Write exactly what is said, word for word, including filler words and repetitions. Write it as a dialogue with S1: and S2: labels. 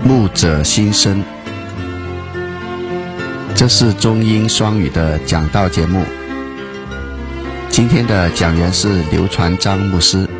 S1: 牧者心声。这是中英双语的讲道节目。今天的讲员是刘传章牧师。